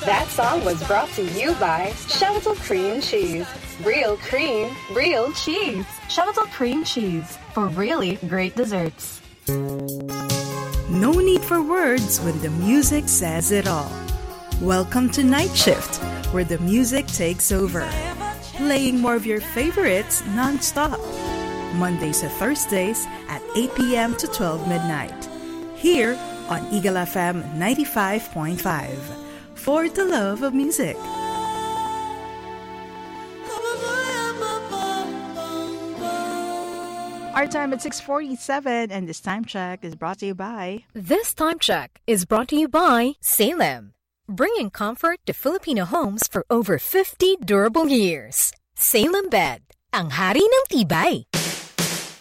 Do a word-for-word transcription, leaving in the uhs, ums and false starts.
That song was brought to you by Shuttle Cream Cheese. Real cream, real cheese. Shuttle Cream Cheese for really great desserts. No need for words when the music says it all. Welcome to Night Shift, where the music takes over. Playing more of your favorites non-stop. Mondays to Thursdays at eight p.m. to twelve midnight. Here on Eagle F M ninety-five point five. For the love of music. Our time at six forty-seven, and this time check is brought to you by... This time check is brought to you by Salem, bringing comfort to Filipino homes for over fifty durable years. Salem Bed, ang hari ng tibay.